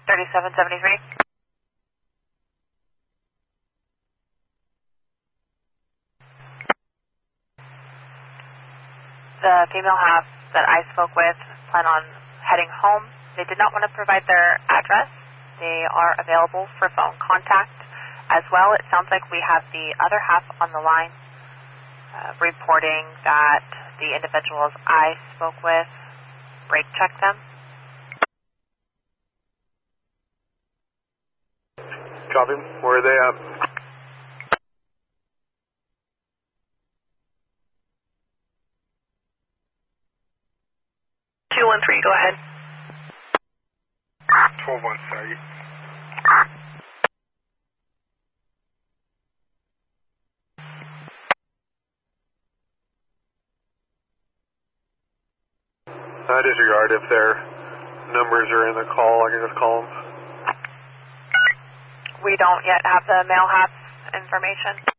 3773. The female half that I spoke with plan on heading home. They did not want to provide their address. They are available for phone contact as well. It sounds like we have the other half on the line reporting that the individuals I spoke with brake checked them. Copy. Where are they at? Go ahead. 12-1, disregard if their numbers are in the call. I can just call them. We don't yet have the male half information.